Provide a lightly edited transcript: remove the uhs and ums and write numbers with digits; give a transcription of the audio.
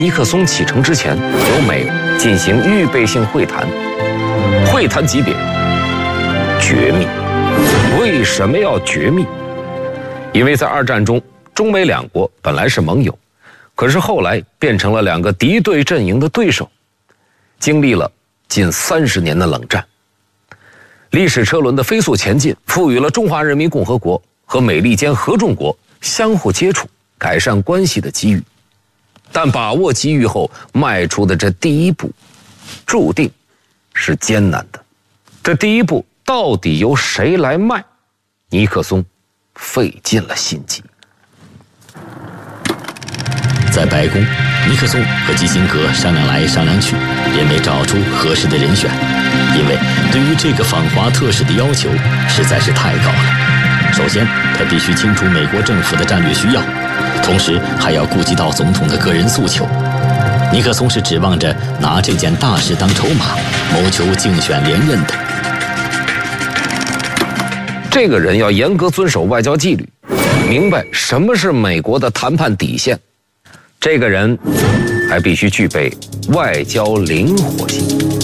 尼克松启程之前，由美进行预备性会谈，会谈级别绝密。为什么要绝密？因为在二战中，中美两国本来是盟友，可是后来变成了两个敌对阵营的对手，经历了近30年的冷战。历史车轮的飞速前进，赋予了中华人民共和国和美利坚合众国相互接触、改善关系的机遇。但把握机遇后迈出的这第一步，注定是艰难的。这第一步到底由谁来迈？尼克松费尽了心机。 在白宫，尼克松和基辛格商量来商量去，也没找出合适的人选，因为对于这个访华特使的要求实在是太高了。首先，他必须清楚美国政府的战略需要，同时还要顾及到总统的个人诉求。尼克松是指望着拿这件大事当筹码，谋求竞选连任的。 这个人要严格遵守外交纪律，明白什么是美国的谈判底线。这个人还必须具备外交灵活性。